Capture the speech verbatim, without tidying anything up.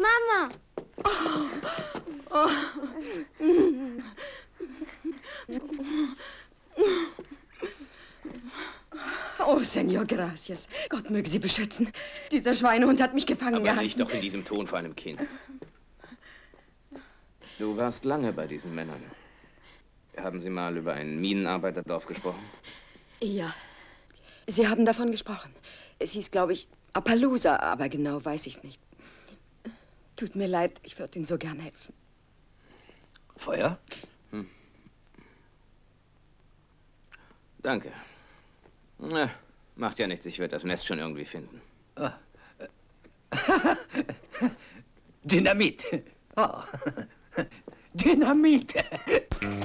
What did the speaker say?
Mama! Oh. Oh, Senor Gracias. Gott möge Sie beschützen. Dieser Schweinehund hat mich gefangen Aber gehalten. nicht doch in diesem Ton vor einem Kind. Du warst lange bei diesen Männern. Haben Sie mal über ein Minenarbeiterdorf gesprochen? Ja. Sie haben davon gesprochen. Es hieß, glaube ich, Appaloosa, aber genau weiß ich's nicht. Tut mir leid, ich würde Ihnen so gern helfen. Feuer? Hm. Danke. Na, macht ja nichts, ich werde das Nest schon irgendwie finden. Ah. Dynamit. Oh. Dynamit.